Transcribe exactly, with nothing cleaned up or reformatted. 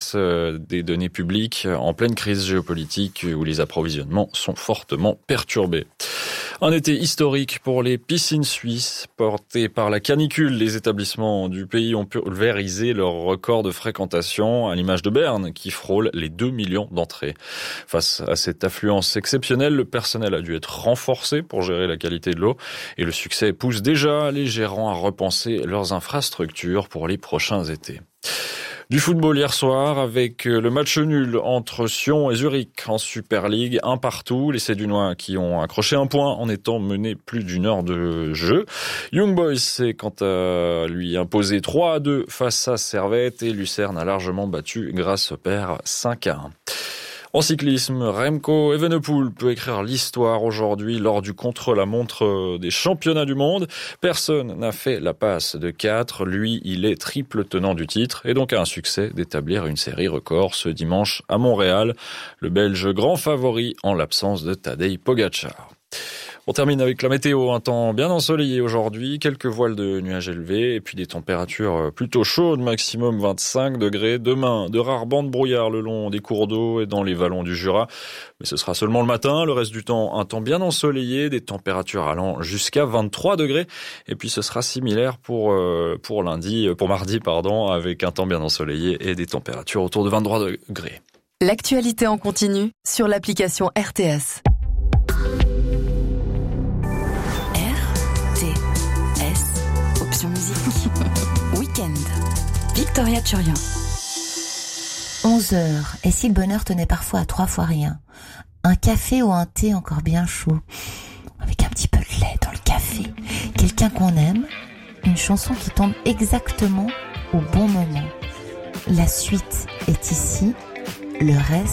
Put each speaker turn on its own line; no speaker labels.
trace des données publiques en pleine crise géopolitique où les approvisionnements sont fortement perturbés. Un été historique pour les piscines suisses. Portés par la canicule, les établissements du pays ont pulvérisé leur record de fréquentation, à l'image de Berne, qui frôle les deux millions d'entrées. Face à cette affluence exceptionnelle, le personnel a dû être renforcé pour gérer la qualité de l'eau. Et le succès pousse déjà les gérants à repenser leurs infrastructures pour les prochains étés. Du football hier soir avec le match nul entre Sion et Zurich en Super League, un partout. Les Sédunois qui ont accroché un point en étant menés plus d'une heure de jeu. Young Boys s'est quant à lui imposé trois à deux face à Servette et Lucerne a largement battu grâce au pair cinq à un. En cyclisme, Remco Evenepoel peut écrire l'histoire aujourd'hui lors du contre-la-montre des championnats du monde. Personne n'a fait la passe de quatre. Lui, il est triple tenant du titre et donc a un succès d'établir une série record ce dimanche à Montréal. Le Belge grand favori en l'absence de Tadej Pogačar. On termine avec la météo, un temps bien ensoleillé aujourd'hui, quelques voiles de nuages élevés et puis des températures plutôt chaudes, maximum vingt-cinq degrés. Demain, de rares bancs de brouillard le long des cours d'eau et dans les vallons du Jura. Mais ce sera seulement le matin, le reste du temps, un temps bien ensoleillé, des températures allant jusqu'à vingt-trois degrés. Et puis ce sera similaire pour, euh, pour lundi, pour mardi, pardon, avec un temps bien ensoleillé et des températures autour de vingt-trois degrés.
L'actualité en continu sur l'application R T S. Musique. Week-end. Victoria Turian.
onze heures. Et si le bonheur tenait parfois à trois fois rien? Un café ou un thé encore bien chaud, avec un petit peu de lait dans le café. Quelqu'un qu'on aime. Une chanson qui tombe exactement au bon moment. La suite est ici. Le reste